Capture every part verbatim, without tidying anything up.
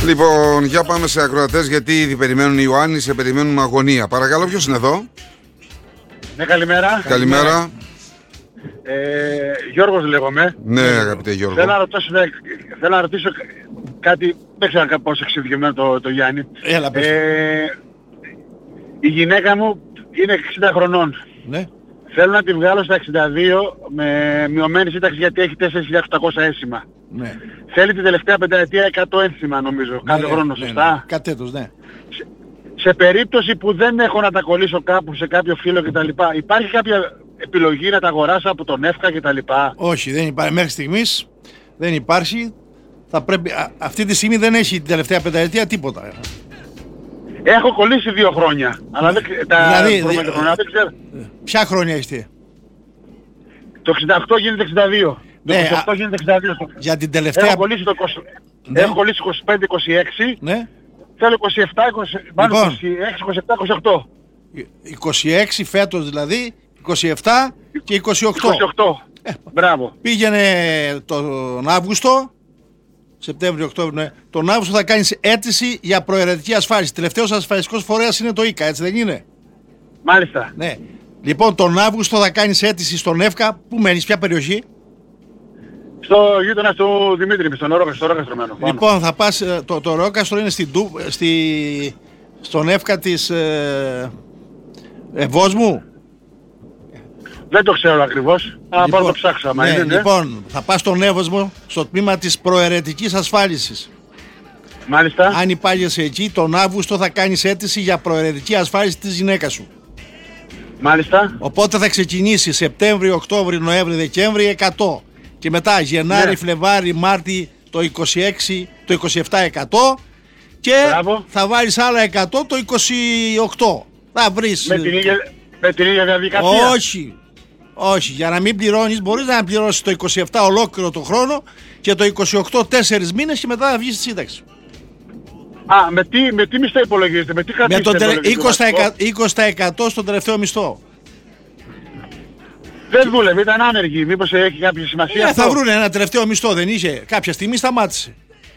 Λοιπόν, για πάμε σε ακροατές, γιατί ήδη περιμένουν οι Ιωάννη, σε περιμένουν με αγωνία. Παρακαλώ, ποιος είναι εδώ? Ναι, καλημέρα. Καλημέρα. Ε, Γιώργος λέγομαι. Ναι, αγαπητέ Γιώργο. Θέλω να ρωτήσω, ναι, θέλω να ρωτήσω κάτι, δεν ξέρω πώς εξειδικευμένο το, το Γιάννη. Έλα, πες. Ε, η γυναίκα μου είναι εξήντα χρονών. Ναι. Θέλω να τη βγάλω στα εξήντα δύο με μειωμένη σύνταξη, γιατί έχει τέσσερις χιλιάδες οκτακόσια ένσημα. Ναι. Θέλει την τελευταία πενταετία εκατό ένσημα, νομίζω, κάθε ναι, χρόνο, ναι, σωστά. Ναι. Κατέτος, ναι. Σε, σε περίπτωση που δεν έχω να τα κολλήσω κάπου σε κάποιο φύλλο κτλ., υπάρχει κάποια επιλογή να τα αγοράσω από τον ΕΦΚΑ κτλ? Όχι, δεν υπάρχει. Μέχρι στιγμής δεν υπάρχει. Θα πρέπει, α, αυτή τη στιγμή δεν έχει την τελευταία πενταετία τίποτα. Έχω κολλήσει δύο χρόνια. Αλλά δεν, τα δηλαδή, προηγούμενα χρόνια δεν ξέρω. Ποια χρόνια έχετε? Το εξήντα οκτώ γίνεται εξήντα δύο. Το Ναι, είκοσι οκτώ γίνεται εξήντα δύο. Για την τελευταία... Έχω κολλήσει το είκοσι. Ναι. Έχω κολλήσει είκοσι πέντε είκοσι έξι. Ναι. Θέλω είκοσι επτά, είκοσι, Λοιπόν, είκοσι έξι, είκοσι επτά, είκοσι οκτώ. είκοσι έξι φέτος δηλαδή, είκοσι επτά και είκοσι οκτώ. είκοσι οκτώ. Ε, Μπράβο. Πήγαινε τον Αύγουστο, Σεπτέμβριο, Οκτώβριο, ναι. Τον Αύγουστο θα κάνεις αίτηση για προαιρετική ασφάλιση. Τελευταίος ασφαλιστικός φορέας είναι το ΙΚΑ, έτσι δεν είναι? Μάλιστα. Ναι. Λοιπόν, τον Αύγουστο θα κάνεις αίτηση στον ΕΦΚΑ. Πού μένεις, ποια περιοχή? Στο γείτονα του Δημήτρη, στον Ρόκαστρο, στο Ρόκαστρο μένω. Λοιπόν, θα πας, το, το Ρόκαστρο είναι στη, στη, στον ΕΦΚΑ της ε, Ευόσμου. Δεν το ξέρω ακριβώς. Θα Λοιπόν, πάω το ψάξω άμα ναι, είναι, ναι. Λοιπόν, θα πας στον Εύωσμο, στο τμήμα της προαιρετικής ασφάλισης. Μάλιστα. Αν υπάγεσαι εκεί, τον Αύγουστο θα κάνεις αίτηση για προαιρετική ασφάλιση της γυναίκας σου. Μάλιστα. Οπότε θα ξεκινήσει Σεπτέμβριο, Οκτώβριο, Νοέμβριο, Δεκέμβριο εκατό. Και μετά Γενάρη, Ναι. Φλεβάρη, Μάρτι το είκοσι έξι, το είκοσι επτά εκατό. Και Μπράβο. θα βάλεις άλλα εκατό το είκοσι οκτώ. Θα βρεις... Με την ίδια, με την ίδια διαδικασία. Όχι. Όχι. Για να μην πληρώνεις, μπορείς να πληρώσεις το είκοσι επτά ολόκληρο το χρόνο και το είκοσι οκτώ τέσσερις μήνες και μετά θα βγεις στη σύνταξη. Α, με τι, με τι μισθό υπολογίζετε, με τι Με κρατήσετε το τελε... υπολογίζετε? είκοσι τοις εκατό στον τελευταίο μισθό. Δεν δούλευε, ήταν άνεργη. Μήπως έχει κάποια σημασία Ε, αυτό? θα βρούνε ένα τελευταίο μισθό, δεν είχε? Κάποια στιγμή σταμάτησε.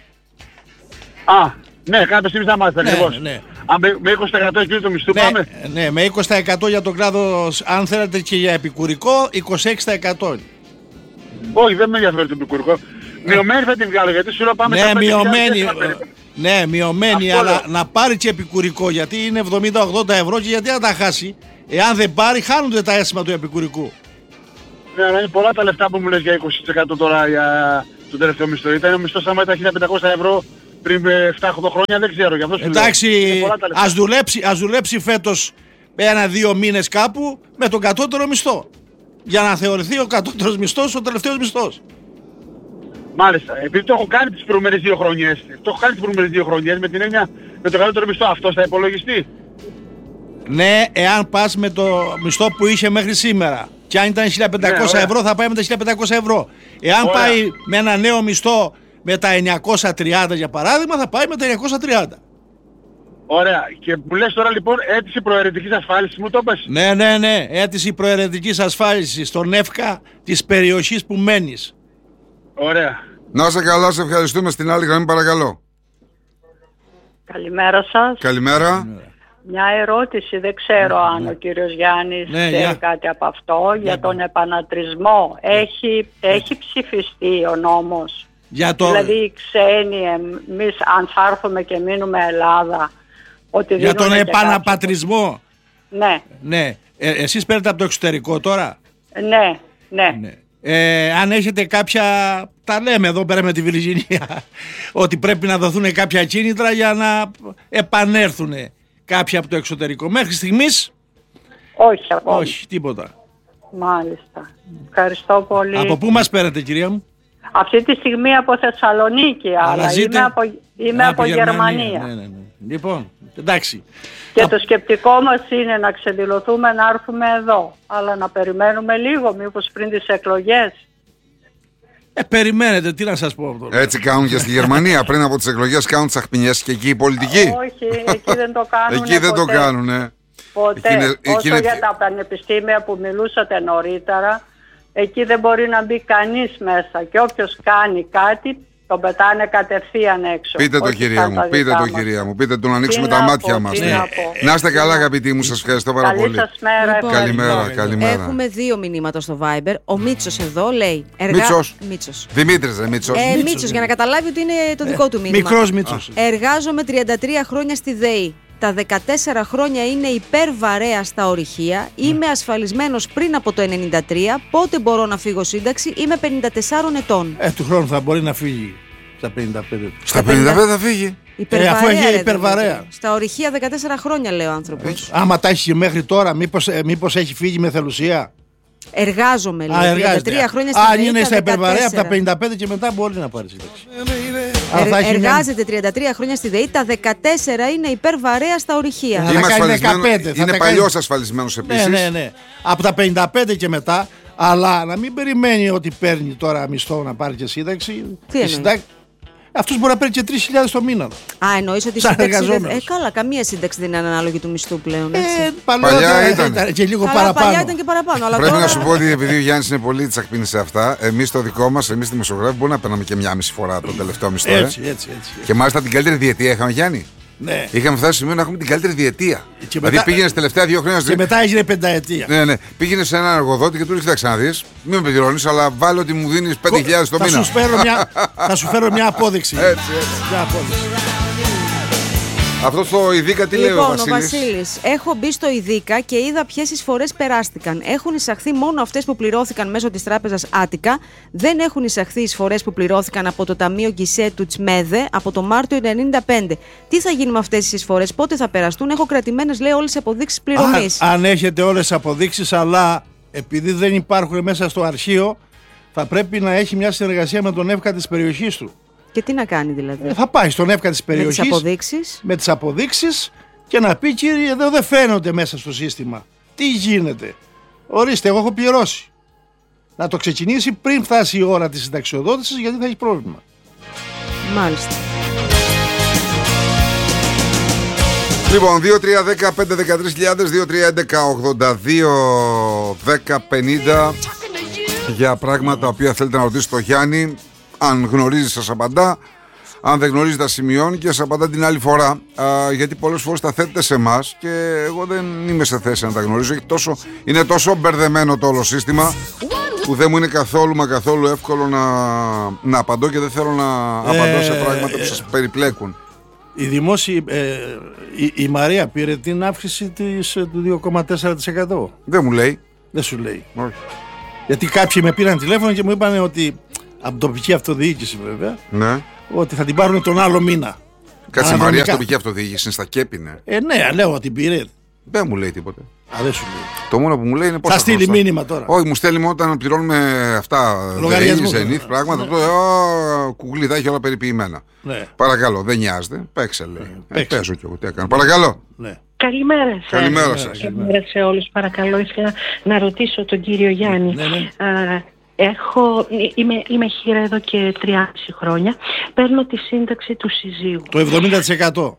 Α, ναι, κάποια στιγμή σταμάτησε Ναι, ακριβώς. ναι. Α, με, με είκοσι τοις εκατό εκεί του μισθού Ναι, πάμε. ναι, με είκοσι τοις εκατό για τον κλάδο, αν θέλετε και για επικουρικό, είκοσι έξι τοις εκατό. Όχι, δεν με ενδιαφέρει το επικουρικό. Μειωμένη θα την βγάλω, γιατί σου λέω πάμε Ναι, στα πέντε χιλιάδες μειωμένη, έξτρα περίπου. ναι, μειωμένη, Αυτό αλλά λέω. να πάρει και επικουρικό, γιατί είναι εβδομήντα ογδόντα ευρώ και γιατί να τα χάσει? Εάν δεν πάρει, χάνονται τα αίσθημα του επικουρικού. Ναι, αλλά είναι πολλά τα λεφτά που μου λες για είκοσι τοις εκατό τώρα για το τελευταίο μισθό. Ήταν ο μισθός άμα ήταν χίλια πεντακόσια ευρώ πριν επτά οχτώ χρόνια, δεν ξέρω, γι' αυτό σου λέω. Εντάξει, Είναι πολλά τα λεφτά. ας δουλέψει, ας δουλέψει φέτος ένα-δύο μήνες κάπου με τον κατώτερο μισθό. Για να θεωρηθεί ο κατώτερος μισθός ο τελευταίος μισθός. Μάλιστα, επειδή το έχω κάνει τις προηγούμενες δύο χρονιές, το έχω κάνει τις προηγούμενες δύο χρονιές με την έννοια με το καλύτερο μισθό, αυτός θα υπολογιστεί. Ναι, εάν πας με το μισθό που είχε μέχρι σήμερα. Και αν ήταν χίλια πεντακόσια Ναι, ευρώ, θα πάει με τα χίλια πεντακόσια ευρώ. Εάν Ωραία. πάει με ένα νέο μισθό με τα εννιακόσια τριάντα για παράδειγμα, θα πάει με τα εννιακόσια τριάντα. Ωραία, και μου λες τώρα λοιπόν αίτηση προαιρετικής ασφάλισης, μου το πες. Ναι, ναι, ναι. Αίτηση προαιρετικής ασφάλισης στον ΕΦΚΑ της περιοχής που μένεις. Ωραία. Να είσαι καλά, σε ευχαριστούμε. Στην άλλη γραμμή, παρακαλώ. Καλημέρα σας. Καλημέρα. Μια ερώτηση, δεν ξέρω αν ο κύριος Γιάννης Ναι, ξέρει για. κάτι από αυτό, για τον επανατρισμό. Έχει, έχει ψηφιστεί ο νόμος? Για το... Δηλαδή οι ξένοι, εμείς αν θα έρθουμε και μείνουμε Ελλάδα, ότι Για τον δίνουμε και επαναπατρισμό. κάποιο- Ναι, Ναι. Ε, εσείς παίρνετε από το εξωτερικό τώρα. ναι, ναι. Ναι. Ε, αν έχετε κάποια, τα λέμε εδώ πέρα με τη Βιρζινία, ότι πρέπει να δοθούν κάποια κίνητρα για να επανέλθουν κάποιοι από το εξωτερικό. Μέχρι στιγμής, Όχι ακόμα. όχι, τίποτα. Μάλιστα. Ευχαριστώ πολύ. Από πού μας παίρνετε, κυρία μου? Αυτή τη στιγμή από Θεσσαλονίκη, αλλά ζείτε- είμαι από, είμαι Α, από Γερμανία. Ναι, ναι, ναι. Λοιπόν, εντάξει. Και Θα- το σκεπτικό μας είναι να ξεδηλωθούμε να έρθουμε εδώ. Αλλά να περιμένουμε λίγο, μήπως πριν τις εκλογές. Ε, περιμένετε, τι να σας πω αυτό. Έτσι κάνουν και στη Γερμανία. Πριν από τις εκλογές κάνουν τις αχπινιές και εκεί οι πολιτικοί. Όχι, εκεί δεν το κάνουν. Εκεί δεν το κάνουν, ε. Ποτέ. Εκεί είναι- Όσο εκεί είναι- για τα πανεπιστήμια που μιλούσατε νωρίτερα, εκεί δεν μπορεί να μπει κανείς μέσα. Και όποιος κάνει κάτι, Τον πετάνε κατευθείαν έξω. Πείτε το, όχι κυρία σαν μου, τα πείτε δικά το, μας. κυρία μου. Πείτε το να ανοίξουμε Τι τα να μάτια πω, μας. τι Ναι. να πω. Να είστε καλά, αγαπητοί μου, σας ευχαριστώ πάρα Καλή πολύ. σας μέρα. Λοιπόν, Καλημέρα, Λοιπόν, καλημέρα. Έχουμε δύο μηνύματα στο Viber. Ο Μίτσος εδώ λέει. Εργα... Μίτσος. Μίτσος. Δημήτρης, ρε Μίτσος. Ε, Μίτσος, Μίτσος, για να είναι. καταλάβει ότι είναι το δικό του μήνυμα. Μικρός Μίτσος. Εργάζομαι τριάντα τρία χρόνια στη ΔΕΗ. Τα δεκατέσσερα χρόνια είναι υπερβαρέα στα ορυχεία. Είμαι ασφαλισμένος πριν από το ενενήντα τρία. Πότε μπορώ να φύγω σύνταξη? Είμαι πενήντα τεσσάρων ετών. Ε, του χρόνου θα μπορεί να φύγει στα πενήντα πέντε. Στα πενήντα πέντε θα φύγει. Υπερβαρέα, αφού έχει ρε, υπερβαρέα. Δημήτρη. Στα ορυχεία δεκατέσσερα χρόνια, λέει ο άνθρωπος. Άμα τα έχει μέχρι τώρα, μήπως, ε, μήπως έχει φύγει με θελουσία. Εργάζομαι, λέει. Α, τριάντα εργάζεται. τρία χρόνια στη Αν ΔΕΗ. είναι τα στα υπερβαρέα από τα δεκατέσσερα. πενήντα πέντε και μετά μπορεί να πάρει σύνταξη. Ε, Αλλά θα έχει μια- εργάζεται τριάντα τρία χρόνια στη ΔΕΗ. Τα δεκατέσσερα είναι υπερβαρέα στα ορυχεία. Θα Είμαι κάνει ασφαλισμένο- δεκαπέντε, θα Είναι τα παλιός κάνει- ασφαλισμένος Ναι, επίσης. ναι, ναι. Από τα πενήντα πέντε και μετά, αλλά να μην περιμένει ότι παίρνει τώρα μισθό να πάρει και σύνταξη. Τι εννοείς? Αυτό μπορεί να παίρνει και τρεις χιλιάδες το μήνα. Α, εννοείς ότι η Σαν σύνταξη δεν... εργαζόμενος. Ε, καλά, καμία σύνταξη δεν είναι ανάλογη του μισθού πλέον. Έτσι. Ε, Παλιά παλιά ήταν. ήταν και λίγο Καλά, παλιά παραπάνω. ήταν και παραπάνω. Αλλά Πρέπει τώρα... να σου πω ότι επειδή ο Γιάννης είναι πολύ τσακπίνη σε αυτά, εμείς το δικό μας, εμείς τη δημοσιογράφη, μπορούμε να παίρναμε και μια μισή φορά το τελευταίο μισθό. ε. Έτσι, έτσι, έτσι. Και μάλιστα την καλύτερη διετία είχαμε, Γιάννη. Ναι. Είχαμε φτάσει στο σημείο να έχουμε την καλύτερη διετία. Και Δηλαδή μετά- πήγαινε τελευταία δύο χρόνια. Και μετά έγινε πενταετία. Ναι, ναι. Πήγαινε σε έναν εργοδότη και του λέει: Κοίταξε να δει, μην με πληρώνει, αλλά βάλω ότι μου δίνει πέντε χιλιάδες το θα μήνα. Σου φέρω μια, θα σου φέρω μια απόδειξη. Έτσι, έτσι. Μια απόδειξη. Αυτό στο Ειδίκα τι λέει ο Λοιπόν, ο Βασίλης. Βασίλης, έχω μπει στο Ειδίκα και είδα ποιες εισφορές περάστηκαν. Έχουν εισαχθεί μόνο αυτές που πληρώθηκαν μέσω της τράπεζας Άτικα. Δεν έχουν εισαχθεί εισφορές που πληρώθηκαν από το Ταμείο Γκισέ του Τσμέδε από το Μάρτιο του ενενήντα πέντε. Τι θα γίνει με αυτές τις εισφορές, πότε θα περαστούν? Έχω κρατημένες, λέει, όλες τις αποδείξεις πληρωμής. Αν, αν έχετε όλες τις αποδείξεις, αλλά επειδή δεν υπάρχουν μέσα στο αρχείο, θα πρέπει να έχει μια συνεργασία με τον ΕΦΚΑ της περιοχής του. Και τι να κάνει δηλαδή? Ε, θα πάει στον ΕΦΚΑ της Με τις περιοχής αποδείξεις. με τις αποδείξεις και να πει: κύριε, εδώ δεν φαίνονται μέσα στο σύστημα. Τι γίνεται? Ορίστε, εγώ έχω πληρώσει. Να το ξεκινήσει πριν φτάσει η ώρα της συνταξιοδότησης, γιατί θα έχει πρόβλημα. Μάλιστα. Λοιπόν, δύο τρία δέκα πέντε δεκατρείς χιλιάδες, δύο τρία έντεκα ογδόντα δύο δέκα πενήντα για πράγματα τα οποία θέλετε να ρωτήσετε το Γιάννη. Αν γνωρίζει, σας απαντά. Αν δεν γνωρίζει, τα σημειώνει και σας απαντά την άλλη φορά. Α, γιατί πολλές φορές τα θέτετε σε εμάς και εγώ δεν είμαι σε θέση να τα γνωρίζω. Έχει τόσο, είναι τόσο μπερδεμένο το όλο σύστημα που δεν μου είναι καθόλου μα καθόλου εύκολο να, να απαντώ και δεν θέλω να απαντώ σε πράγματα που σας περιπλέκουν. Η δημόσια, ε, η, η Μαρία πήρε την αύξηση της, ε, του δύο κόμμα τέσσερα τοις εκατό. Δεν μου λέει. Δεν σου λέει. Όχι. Γιατί κάποιοι με πήραν τηλέφωνο και μου είπαν ότι, από τοπική αυτοδιοίκηση βέβαια, Ναι. ότι θα την πάρουν τον άλλο μήνα. Κάτσε, η Αναδρομικά. Μαρία στο τοπική αυτοδιοίκηση είναι στα Κέπη, ναι. Ε, ναι, λέω ότι πήρε. Δεν μου λέει τίποτε. Α, δεν σου λέει. Το μόνο που μου λέει είναι πόσα Θα στείλει χρωστά. μήνυμα τώρα. Όχι, μου στέλνει μόνο όταν πληρώνουμε αυτά. Λογαριασμούς, ΔΕΗ, ναι. Zenith, πράγματα. Το, α, κουγλί, τα έχει όλα περιποιημένα. Ναι, Παρακαλώ, δεν νοιάζεται. Παίξε, λέει. Ε, παίξε. παίζω κι εγώ, τι έκανα. Παρακαλώ. ναι. Καλημέρα σας. Καλημέρα σας. Καλημέρα σε όλους. Παρακαλώ, ήθελα να ρωτήσω τον κύριο Γιάννη. Ναι, ναι. Α, έχω, είμαι, είμαι χείρα εδώ και τριάμισι χρόνια. Παίρνω τη σύνταξη του συζύγου. Το εβδομήντα τοις εκατό.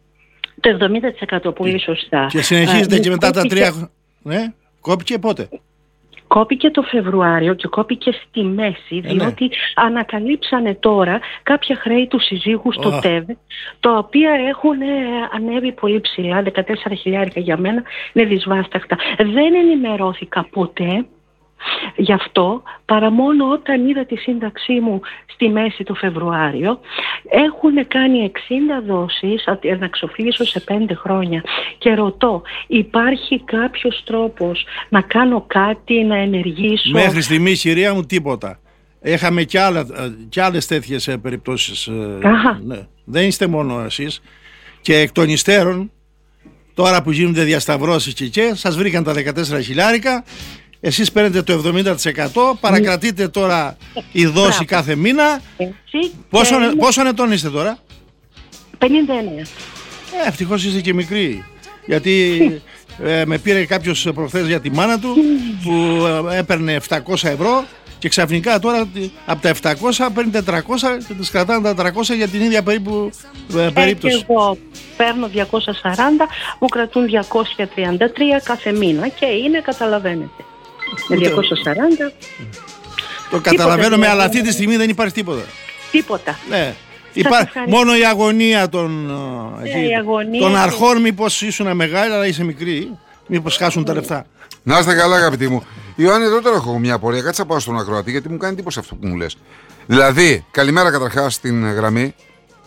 Το εβδομήντα τοις εκατό, πολύ σωστά. Και συνεχίζεται Α, και μετά τα κόπηκε- τρία χρόνια. Ναι, κόπηκε πότε. Κόπηκε το Φεβρουάριο και κόπηκε στη μέση, ναι. διότι ανακαλύψανε τώρα κάποια χρέη του συζύγου στο Ω. ΤΕΒ, τα οποία έχουν ε, ανέβει πολύ ψηλά, δεκατέσσερα χιλιάρικα για μένα, είναι δυσβάσταχτα. Δεν ενημερώθηκα ποτέ γι' αυτό, παρά μόνο όταν είδα τη σύνταξή μου στη μέση του Φεβρουάριο. Έχουν κάνει εξήντα δόσεις, να εξοφλήσω σε πέντε χρόνια, και ρωτώ, υπάρχει κάποιος τρόπος να κάνω κάτι, να ενεργήσω? Μέχρι στιγμής, κυρία μου, τίποτα. Είχαμε και, άλλα, και άλλες τέτοιες ε, περιπτώσεις. ε, Αχα. ναι. Δεν είστε μόνο εσείς. Και εκ των υστέρων, τώρα που γίνονται διασταυρώσεις και, και σας βρήκαν τα δεκατέσσερα χιλιάρικα. Εσείς παίρνετε το εβδομήντα τοις εκατό, παρακρατείτε τώρα η δόση Μπράβο. κάθε μήνα. Έτσι, Πόσο, και είμαι πόσο ετών είστε τώρα? πενήντα εννέα. Ε, ευτυχώς είστε και μικροί. Γιατί ε, με πήρε κάποιος προχθές για τη μάνα του που ε, έπαιρνε επτακόσια ευρώ και ξαφνικά τώρα από τα επτακόσια παίρνει τετρακόσια και τις κρατάνε τα τετρακόσια για την ίδια περίπου ε, περίπτωση. Έτσι, εγώ παίρνω διακόσια σαράντα, μου κρατούν διακόσια τριάντα τρία κάθε μήνα και είναι, καταλαβαίνετε. Με Ούτε- διακόσια σαράντα. Το καταλαβαίνουμε, Τίποτα, αλλά δεν αυτή τη στιγμή δεν υπάρχει τίποτα. Τίποτα. Ναι. Υπά... Μόνο η αγωνία των, ναι, η αγωνία των και... αρχών, μήπως ήσουν μεγάλη, αλλά είσαι μικρή. Μήπως χάσουν τα λεφτά. Να είστε καλά, αγαπητοί μου. Ιωάννη, εδώ τώρα έχω μια απορία. Κάτσε να πάω στον ακροατή, γιατί μου κάνει εντύπωση αυτό που μου λες. Δηλαδή, καλημέρα καταρχάς στην γραμμή.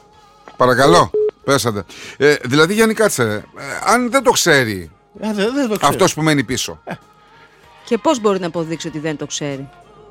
Παρακαλώ, πέσατε. Ε, δηλαδή, Γιάννη, κάτσε. Ε, αν δεν το ξέρει ε, δεν, δεν το αυτός που μένει πίσω. Ε. Και πώς μπορεί να αποδείξει ότι δεν το ξέρει?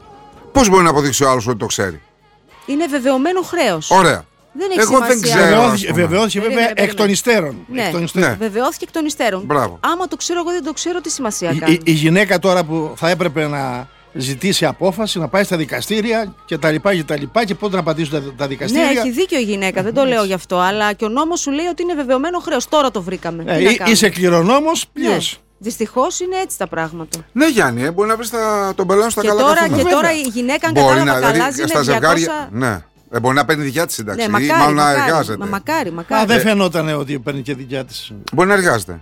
Πώς μπορεί να αποδείξει ο άλλος ότι το ξέρει? Είναι βεβαιωμένο χρέος. Ωραία. Δεν έχει Εγώ σημασία. δεν ξέρω. Βεβαιώθηκε, βεβαιώθηκε βέβαια εκ των υστέρων. Ναι. Εκ των υστέρων. Ναι. Βεβαιώθηκε εκ των υστέρων. Μπράβο. Άμα το ξέρω εγώ δεν το ξέρω, τι σημασία Η, κάνει? η, η γυναίκα τώρα που θα έπρεπε να ζητήσει απόφαση, να πάει στα δικαστήρια και τα λοιπά και τα λοιπά και πότε να πατήσουν τα, τα δικαστήρια. Ναι, έχει δίκιο η γυναίκα, δεν το λέω γι' αυτό. Αλλά και ο νόμος σου λέει ότι είναι βεβαιωμένο χρέος. Τώρα το βρήκαμε. Ε, εί, είσαι κληρονόμος, πλήρως. Ναι. Δυστυχώς είναι έτσι τα πράγματα. Ναι, Γιάννη, ε, μπορεί να βρει τον πελάτη στα Και καλά τώρα, καθούμενα. και τώρα η γυναίκα, αν μπορεί κατάλαβα να, καλά, δηλαδή, ζει με στα διακόσια... ζευγάρια. Ναι. Ε, μπορεί να παίρνει δικιά τη σύνταξη. Ναι, μακάρι, μάλλον να μακάρι, εργάζεται. μα, μακάρι, μακάρι. Α, δεν φαινόταν ότι παίρνει και δικιά της. Μπορεί να εργάζεται.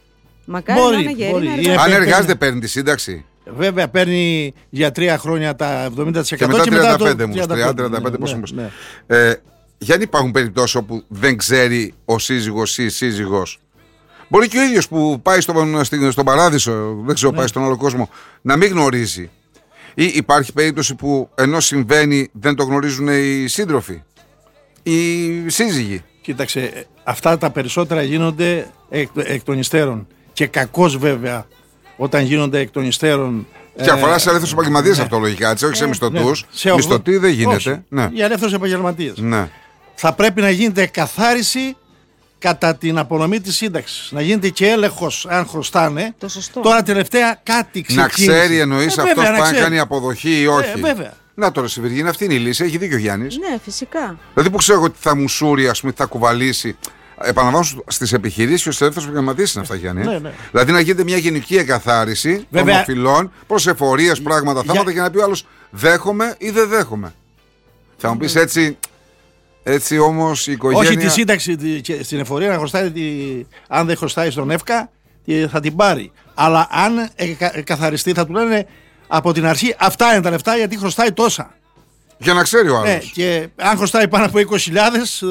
Μακάρι Μπορεί, να είναι γέρη, μπορεί. να Είναι εργάζεται. Αν παίρνει- εργάζεται, παίρνει τη σύνταξη. Βέβαια παίρνει για τρία χρόνια τα εβδομήντα τοις Και εκατό μετά και μετά τριάντα το πέντε μου. τριάντα τριάντα πέντε, τριάντα πέντε ναι, πόσο ναι, μου. ναι. Ε, γιατί υπάρχουν περιπτώσεις όπου δεν ξέρει ο σύζυγος ή η σύζυγος. Μπορεί και ο ίδιος που πάει στον, στον παράδεισο, δεν ξέρω, πάει στον άλλο κόσμο, να μην γνωρίζει. Ή υπάρχει περίπτωση που ενώ συμβαίνει δεν το γνωρίζουν οι σύντροφοι, οι σύζυγοι. Κοίταξε, αυτά τα περισσότερα γίνονται εκ, εκ των υστέρων. Και κακώς βέβαια όταν γίνονται εκ των υστέρων. Και αφορά σε ε, ελεύθερους επαγγελματίες ναι. αυτό λογικά, έτσι, όχι σε Ναι. μισθωτούς. Σε Μισθωτοί δεν γίνεται. Όχι. Ναι. Για ελεύθερους επαγγελματίες. Ναι. Θα πρέπει να γίνεται εκαθάριση κατά την απονομή της σύνταξης. Να γίνεται και έλεγχος αν χρωστάνε. Το σωστό. Τώρα τελευταία κάτι ξεκίνησε. Να ξέρει εννοείς Ε, αυτός βέβαια, που να αν ξέρει. κάνει αποδοχή ή όχι. Ε, βέβαια. Να τώρα στη Βυργίνη, αυτή είναι η λύση. Έχει δίκιο ο Γιάννης. Ναι, φυσικά. Δηλαδή που ξέρω εγώ ότι θα μου σούρει, ας πούμε, θα κουβαλήσει. Επαναλαμβάνω, στις επιχειρήσεις και στους ελεύθερους επαγγελματίες είναι αυτά, Γιάννη. Ναι, ναι. Δηλαδή να γίνεται μια γενική εκαθάριση Βέβαια. των οφειλών, προς εφορίες, πράγματα, Για- θάματα και να πει ο άλλος δέχομαι ή δεν δέχομαι. Θα μου πεις έτσι, έτσι όμως η οικογένεια. Όχι τη σύνταξη τη- και στην εφορία να χρωστάει, τη, αν δεν χρωστάει στον ΕΦΚΑ τη- θα την πάρει. Αλλά αν εκα- καθαριστεί θα του λένε από την αρχή αυτά είναι τα λεφτά γιατί χρωστάει τόσα. Για να ξέρει ο άλλος. Ναι, και αν χρωστάει πάνω από είκοσι χιλιάδες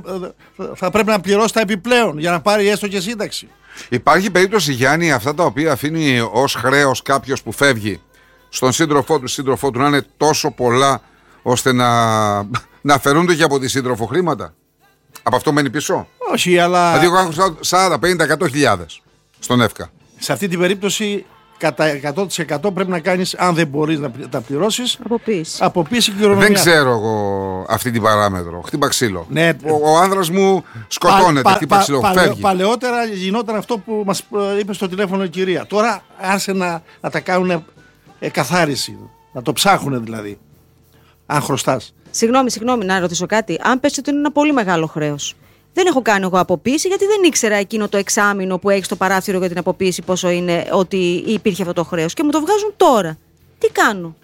θα πρέπει να πληρώσει τα επιπλέον για να πάρει έστω και σύνταξη. Υπάρχει περίπτωση, Γιάννη, αυτά τα οποία αφήνει ως χρέος κάποιος που φεύγει στον σύντροφό του, σύντροφό του να είναι τόσο πολλά ώστε να, να αφαιρούνται και από τη σύντροφο χρήματα. Από αυτό μένει πίσω. Όχι, αλλά Δηλαδή, εγώ έχω σαράντα, πενήντα, εκατό χιλιάδες στον ΕΦΚΑ. σε αυτή την περίπτωση κατά εκατό τοις εκατό πρέπει να κάνεις, αν δεν μπορείς να πλη- τα πληρώσεις, Αποποίηση. αποποίηση κληρονομιά. Δεν ξέρω εγώ αυτή την παράμετρο. Χτύπα ξύλο. Ναι. Ο, ο άνδρας μου σκοτώνεται. Πα- Χτύπα πα- ξύλο. παλαι- Φεύγει. Παλαιότερα γινόταν αυτό που μας ε, είπε στο τηλέφωνο η κυρία. Τώρα άρχισε να, να τα κάνουν ε, καθάριση. Να το ψάχνουν δηλαδή. Αν χρωστάς. Συγγνώμη, συγγνώμη, να ρωτήσω κάτι. Αν πέσει ότι είναι ένα πολύ μεγάλο χρέος. Δεν έχω κάνει εγώ αποποίηση γιατί δεν ήξερα εκείνο το εξάμηνο που έχει στο παράθυρο για την αποποίηση πόσο είναι ότι υπήρχε αυτό το χρέος. Και μου το βγάζουν τώρα. Τι κάνω?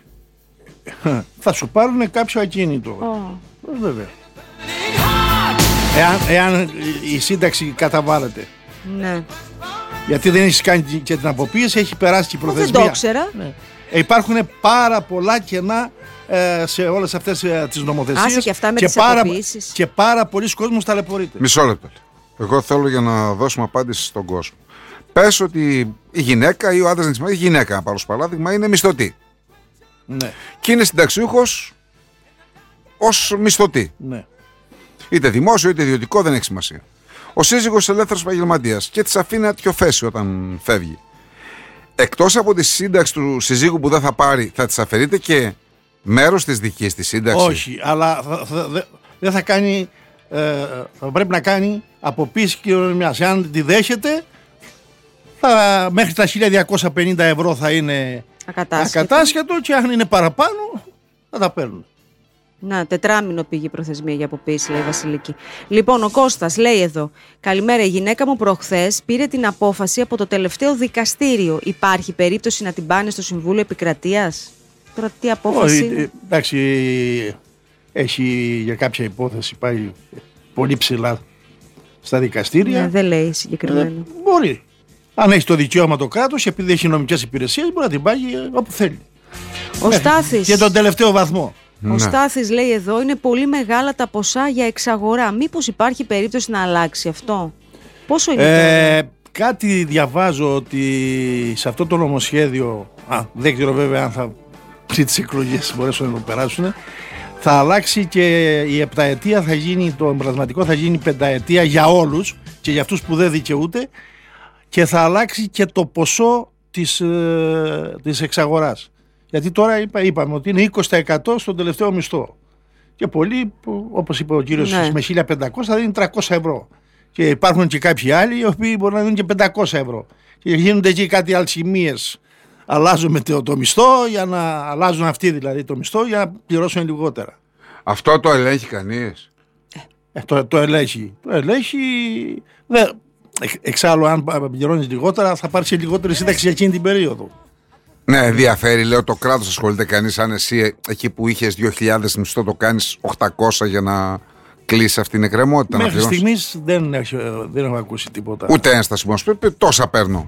Θα σου πάρουν κάποιο ακίνητο. Oh. Ε, Βέβαια. Εάν, εάν η σύνταξη καταβάλλεται. Ναι. Γιατί δεν έχει κάνει και την αποποίηση, έχει περάσει και η Δεν προθεσμία. το ήξερα. Ναι. Ε, υπάρχουν πάρα πολλά κενά ε, σε όλες αυτές ε, τις νομοθεσίες. Άσε και αυτά με τις πάρα, αποποιήσεις. και πάρα πολλοί κόσμος ταλαιπωρείται. Μισό λεπτό. Εγώ θέλω για να δώσουμε απάντηση στον κόσμο. Πες ότι η γυναίκα ή ο άντρας, η γυναίκα, να πάρω ως παράδειγμα, είναι μισθωτή. Ναι, Και είναι συνταξιούχος ως μισθωτή. ναι. Είτε δημόσιο είτε ιδιωτικό, δεν έχει σημασία. Ο σύζυγος ελεύθερος επαγγελματίας και της αφήνει ατιοφέσει όταν φεύγει. Εκτός από τη σύνταξη του συζύγου που δεν θα πάρει, θα της αφαιρείται και μέρος της δικής της σύνταξης. Όχι, αλλά θα- θα- δε- δεν θα κάνει. Ε, θα πρέπει να κάνει αποποίηση κληρονομιάς. Αν τη δέχεται, θα, μέχρι τα χίλια διακόσια πενήντα ευρώ θα είναι Ακατάσχετο. ακατάσχετο και αν είναι παραπάνω θα τα παίρνουν. Να, τετράμινο πήγε η προθεσμία για αποποίηση, λέει η Βασιλική. Λοιπόν, ο Κώστας λέει εδώ: Καλημέρα, η γυναίκα μου προχθές πήρε την απόφαση από το τελευταίο δικαστήριο. Υπάρχει περίπτωση να την πάνε στο Συμβούλιο Επικρατείας? Τώρα τι απόφαση Όχι, είναι? ε, εντάξει, έχει για κάποια υπόθεση πάει πολύ ψηλά στα δικαστήρια. Ναι, δεν λέει Ε, συγκεκριμένα. μπορεί. Αν έχει το δικαίωμα το κράτος, επειδή έχει νομικές υπηρεσίες, μπορεί να την πάει όπου θέλει. Ο Στάθης. Και τον τελευταίο βαθμό. Ναι. Ο Στάθης λέει εδώ, είναι πολύ μεγάλα τα ποσά για εξαγορά. Μήπως υπάρχει περίπτωση να αλλάξει αυτό? Πόσο είναι Ε, τώρα? κάτι διαβάζω ότι σε αυτό το νομοσχέδιο, α, δεν ξέρω βέβαια αν θα πριν τις εκλογές μπορέσουν να το περάσουν, θα αλλάξει και η επταετία θα γίνει, το εμπρασματικό θα γίνει πενταετία για όλους και για αυτούς που δεν δικαιούται, και θα αλλάξει και το ποσό της, ε, της εξαγοράς. Γιατί τώρα είπα, είπαμε ότι είναι είκοσι τοις εκατό στον τελευταίο μισθό. Και πολλοί, που, όπως είπε ο κύριος, Ναι. με χίλια πεντακόσια θα δίνουν τριακόσια ευρώ. Και υπάρχουν και κάποιοι άλλοι οι οποίοι μπορούν να δίνουν και πεντακόσια ευρώ. Και γίνονται εκεί κάτι αλσημίες. Αλλάζουν με το, το μισθό για να αλλάζουν αυτοί δηλαδή το μισθό για να πληρώσουν λιγότερα. Αυτό το ελέγχει κανείς? Ε, το, το ελέγχει. Το ελέγχει. Δε, εξ, εξάλλου, αν πληρώνεις λιγότερα, θα πάρεις και λιγότερη σύνταξη για εκείνη την περίοδο. Ναι, ενδιαφέρει. Λέω, το κράτος ασχολείται κανείς? Αν εσύ εκεί που είχες δύο χιλιάδες μισθό το κάνεις οκτακόσια για να κλείσει αυτή την εκκρεμότητα? Μέχρι να στιγμής δεν, έχω, δεν έχω ακούσει τίποτα. Ούτε ένσταση μου. Πει, τόσα παίρνω.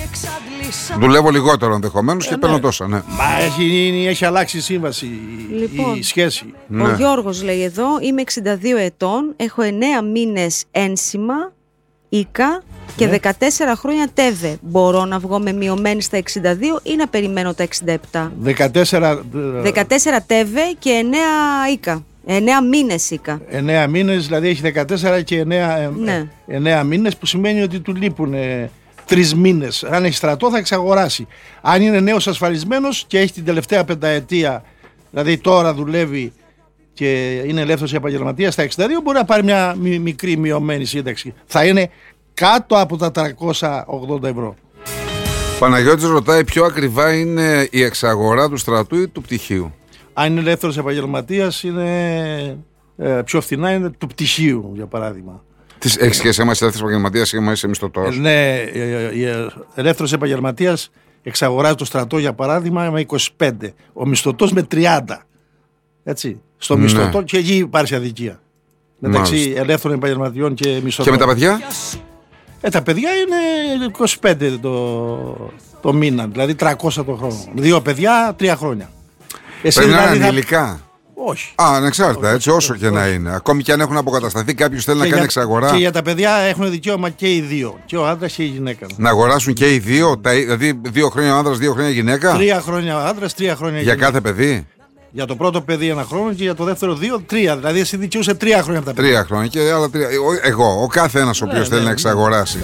Δουλεύω λιγότερο ενδεχομένως Ε, και ναι. παίρνω τόσα, ναι. Μα έχει, έχει αλλάξει η σύμβαση, Λοιπόν. η σχέση. Ναι. Ο Γιώργος λέει εδώ, είμαι εξήντα δύο ετών, έχω εννέα μήνες ένσημα, οίκα και Ναι. δεκατέσσερα χρόνια τέβε. Μπορώ να βγω με μειωμένη στα εξήντα δύο ή να περιμένω τα εξήντα επτά? δεκατέσσερα, δεκατέσσερα τέβε και εννέα οίκα. εννέα μήνες οίκα. εννέα μήνες, δηλαδή έχει δεκατέσσερα και εννέα, ε, Ναι. εννέα μήνες, που σημαίνει ότι του λείπουν ε, τρεις μήνες. Αν έχει στρατό θα εξαγοράσει. Αν είναι νέος ασφαλισμένος και έχει την τελευταία πενταετία, δηλαδή τώρα δουλεύει και είναι ελεύθερος επαγγελματίας στα εξήντα δύο, μπορεί να πάρει μια μι- μικρή μειωμένη σύνταξη. Θα είναι κάτω από τα τριακόσια ογδόντα ευρώ. Παναγιώτης ρωτάει, πιο ακριβά είναι η εξαγορά του στρατού ή του πτυχίου? Αν είναι ελεύθερος επαγγελματίας, είναι ε, πιο φθηνά είναι του πτυχίου, για παράδειγμα. Τις έχεις σχέση άμα είσαι ελεύθερος επαγγελματίας ή άμα είσαι Ε, μισθωτός? ναι, ε, ε, ε, ελεύθερος επαγγελματίας εξαγοράζει το στρατό, για παράδειγμα, με είκοσι πέντε. Ο μισθωτός με τριάντα. Έτσι. Στο Ναι. μισθωτό, και εκεί υπάρχει αδικία. Μεταξύ Μάλιστα. ελεύθερων επαγγελματιών και μισθωτών. Και με τα παιδιά? Ε, τα παιδιά είναι είκοσι πέντε το, το μήνα, δηλαδή τριακόσια το χρόνο. Δύο παιδιά, τρία χρόνια. Εσύ Πρέπει να είναι δηλαδή θα- ανηλικά. Όχι. Α, ανεξάρτητα, έτσι, όσο και να είναι. Ακόμη και αν έχουν αποκατασταθεί, κάποιος θέλει να Και κάνει για- εξαγορά. Και για τα παιδιά έχουν δικαίωμα και οι δύο. Και ο άντρας και η γυναίκα. Να αγοράσουν και οι δύο, τα, δηλαδή δύο χρόνια ο άνδρας, δύο χρόνια η γυναίκα. Τρία χρόνια ο άντρας, τρία χρόνια η Για γυναίκα. κάθε παιδί. Για το πρώτο παιδί ένα χρόνο και για το δεύτερο δύο, τρία. Δηλαδή εσύ δικαιούσε τρία χρόνια από τα παιδιά. Τρία χρόνια και άλλα τρία. Ο- Εγώ, ο κάθε ένας ο οποίος Ναι, θέλει ναι, να ναι. εξαγοράσει.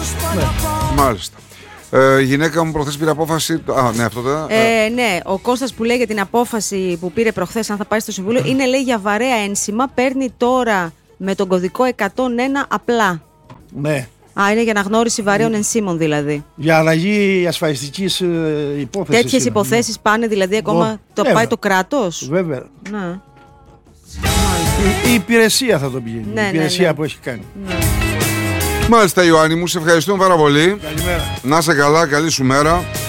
Μάλιστα. Ε, η γυναίκα μου προχθές πήρε απόφαση. Α, ναι, αυτό τώρα. Ε, ναι, ο Κώστας που λέει για την απόφαση που πήρε προχθές, αν θα πάει στο Συμβούλιο, είναι λέει για βαρέα ένσημα. Παίρνει τώρα με τον κωδικό εκατόν ένα απλά. Ναι. Α, είναι για αναγνώριση βαρέων ενσύμων δηλαδή. Για αλλαγή ασφαλιστικής ε, υπόθεσης. Τέτοιες είναι. υποθέσεις πάνε δηλαδή ακόμα. Ο- Το βέβαια. πάει το κράτος. Βέβαια. Ναι. Η, η υπηρεσία θα το πηγαίνει. Ναι, η ναι, υπηρεσία ναι. που έχει κάνει. Μάλιστα, Ιωάννη μου, σε ευχαριστούμε πάρα πολύ. Καλημέρα. Να είσαι καλά, καλή σου μέρα.